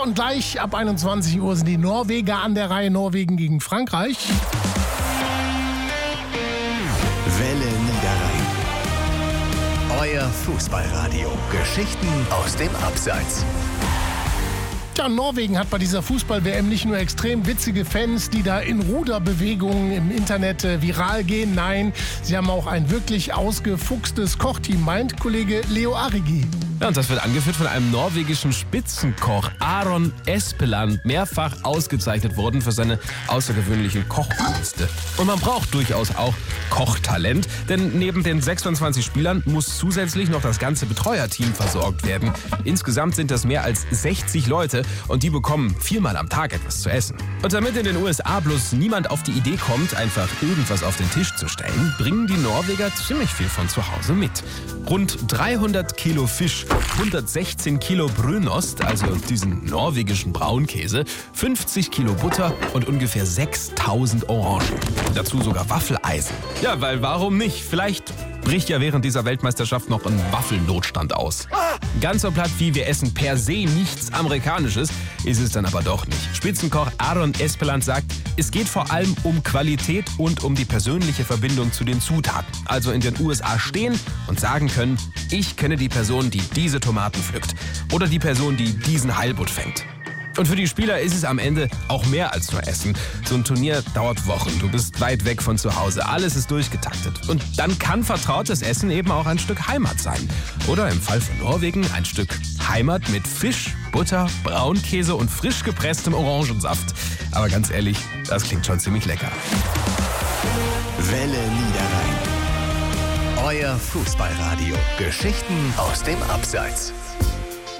und gleich ab 21 Uhr sind die Norweger an der Reihe. Norwegen gegen Frankreich. Welle Niederrhein. Euer Fußballradio. Geschichten aus dem Abseits. Ja, Norwegen hat bei dieser Fußball-WM nicht nur extrem witzige Fans, die da in Ruderbewegungen im Internet viral gehen. Nein, sie haben auch ein wirklich ausgefuchstes Kochteam, meint Kollege Leo Arrigi. Ja, und das wird angeführt von einem norwegischen Spitzenkoch, Aron Espeland, mehrfach ausgezeichnet worden für seine außergewöhnlichen Kochkünste. Und man braucht durchaus auch Kochtalent, denn neben den 26 Spielern muss zusätzlich noch das ganze Betreuerteam versorgt werden. Insgesamt sind das mehr als 60 Leute und die bekommen 4-mal am Tag etwas zu essen. Und damit in den USA bloß niemand auf die Idee kommt, einfach irgendwas auf den Tisch zu stellen, bringen die Norweger ziemlich viel von zu Hause mit. Rund 300 Kilo Fisch, 116 Kilo Brünost, also diesen norwegischen Braunkäse, 50 Kilo Butter und ungefähr 6000 Orangen. Dazu sogar Waffeleisen. Ja, weil warum nicht? Vielleicht bricht ja während dieser Weltmeisterschaft noch ein Waffelnotstand aus. Ganz so platt wie wir essen per se nichts Amerikanisches, ist es dann aber doch nicht. Spitzenkoch Aron Espeland sagt, es geht vor allem um Qualität und um die persönliche Verbindung zu den Zutaten. Also in den USA stehen und sagen können, ich kenne die Person, die diese Tomaten pflückt. Oder die Person, die diesen Heilbutt fängt. Und für die Spieler ist es am Ende auch mehr als nur Essen. So ein Turnier dauert Wochen. Du bist weit weg von zu Hause. Alles ist durchgetaktet. Und dann kann vertrautes Essen eben auch ein Stück Heimat sein. Oder im Fall von Norwegen ein Stück Heimat mit Fisch, Butter, Braunkäse und frisch gepresstem Orangensaft. Aber ganz ehrlich, das klingt schon ziemlich lecker. Welle Niederrhein. Euer Fußballradio. Geschichten aus dem Abseits.